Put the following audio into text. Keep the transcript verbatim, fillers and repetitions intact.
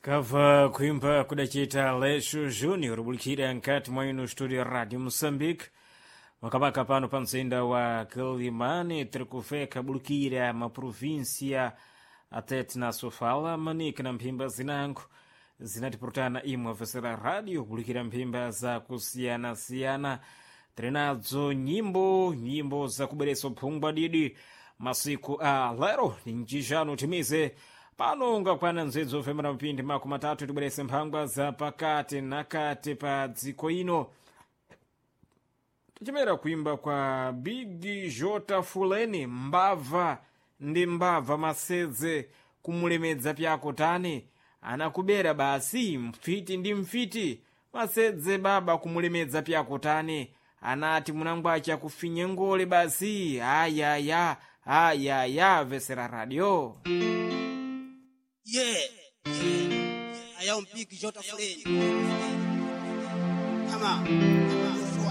Kava kuimba kudachita Lesho Junior bulikira nkati mwaino studio Radio Mozambique makabaka pano panzinda wa Kilimani trikufeka bulikira maprovinsia atete na Sofala manika na mpimba zinangu zinatipurutana imwe vesera radio bulikira mpimba za kusiana siana trenadzo nyimbo nyimbo za kubereso phungwa didi masiku a lero ninjijano timize pano ngakwana nzedzo femera mpindi mako matatu tibwerese mphangwa za pakati na kati pa dziko ino tichimera kuimba kwa Big Jota Fuleni mbava ndi mbava masedze kumulemedza pyako tani anakubera basi mfiti ndi mfiti masedze baba kumulemedza pyako tani anati munangwacha kufinye ngole basi ayaya ayaya vesera radio. Yeah, I am Big Jota Fuleni. Come on.